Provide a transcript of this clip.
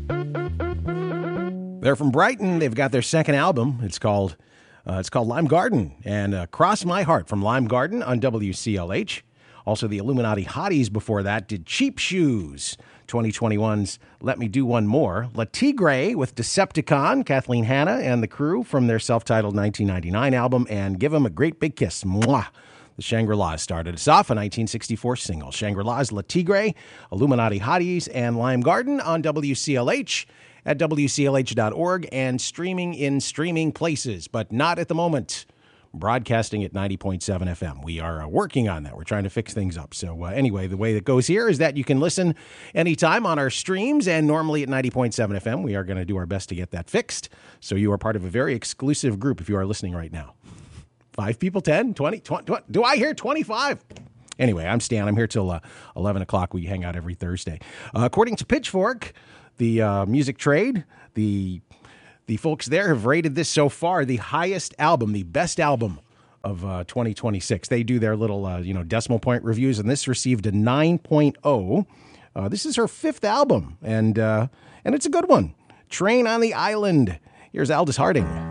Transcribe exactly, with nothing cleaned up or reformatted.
They're from Brighton. They've got their second album. It's called uh, it's called Lime Garden, and uh, Cross My Heart from Lime Garden on W C L H. Also, the Illuminati Hotties before that did Cheap Shoes. twenty twenty-one's Let Me Do One More. La Tigre with Decepticon, Kathleen Hanna and the crew from their self-titled nineteen ninety-nine album, and Give 'Em a Great Big Kiss. Mwah. The Shangri-Las started us off, a nineteen sixty-four single. Shangri-Las, La Tigre, Illuminati Hotties, and Lime Garden on W C L H at W C L H dot org and streaming in streaming places, but not at the moment. Broadcasting at ninety point seven F M. We are uh, working on that. We're trying to fix things up. So uh, anyway, the way that goes here is that you can listen anytime on our streams, and normally at ninety point seven F M. We are going to do our best to get that fixed. So you are part of a very exclusive group if you are listening right now. Five people, ten, twenty, twenty, twenty do I hear twenty-five? Anyway, I'm Stan. I'm here till uh, eleven o'clock. We hang out every Thursday. Uh, according to Pitchfork, the uh, music trade, the The folks there have rated this so far the highest album, the best album of uh, twenty twenty-six. They do their little, uh, you know, decimal point reviews, and this received a nine point oh. Uh, this is her fifth album, and uh, and it's a good one. Train on the Island. Here's Aldous Harding.